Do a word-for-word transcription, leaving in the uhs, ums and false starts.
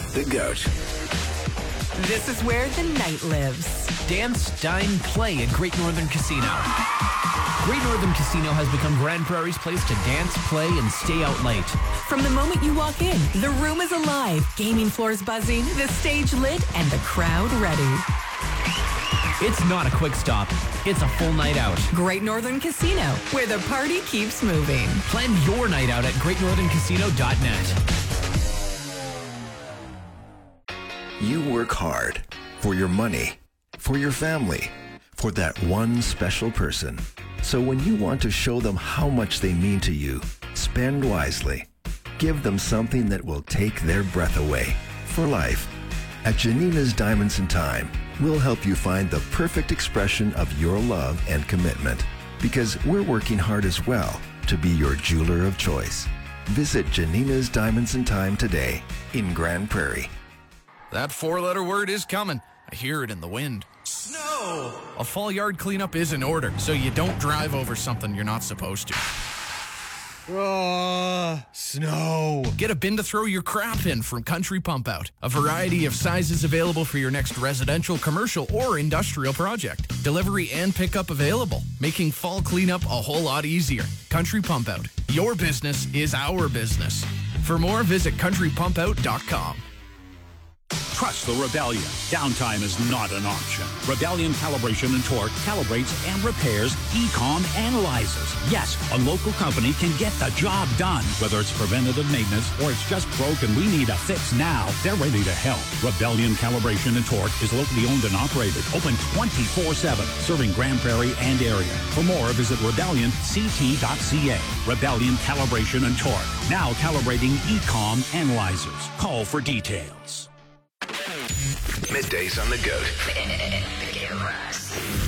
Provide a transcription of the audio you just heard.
The Goat. This is where the night lives. Dance, dine, play at Great Northern Casino. Great Northern Casino has become Grand Prairie's place to dance, play, and stay out late. From the moment you walk in, the room is alive, gaming floors buzzing, the stage lit, and the crowd ready. It's not a quick stop. It's a full night out. Great Northern Casino, where the party keeps moving. Plan your night out at great northern casino dot net. You work hard for your money, for your family, for that one special person. So when you want to show them how much they mean to you, spend wisely. Give them something that will take their breath away for life. At Janina's Diamonds and Time, we'll help you find the perfect expression of your love and commitment, because we're working hard as well to be your jeweler of choice. Visit Janina's Diamonds and Time today in Grand Prairie. That four-letter word is coming. I hear it in the wind. Snow! A fall yard cleanup is in order, so you don't drive over something you're not supposed to. Uh, snow. Get a bin to throw your crap in from Country Pump Out. A variety of sizes available for your next residential, commercial, or industrial project. Delivery and pickup available, making fall cleanup a whole lot easier. Country Pump Out. Your business is our business. For more, visit country pump out dot com. Trust the Rebellion. Downtime is not an option. Rebellion Calibration and Torque calibrates and repairs, E-Com analyzes. Yes, a local company can get the job done. Whether it's preventative maintenance or it's just broke and we need a fix now, they're ready to help. Rebellion Calibration and Torque is locally owned and operated, open twenty-four seven, serving Grand Prairie and area. For more, visit rebellion c t dot c a. Rebellion Calibration and Torque, now calibrating E-Com analyzers. Call for details. Middays on The Goat.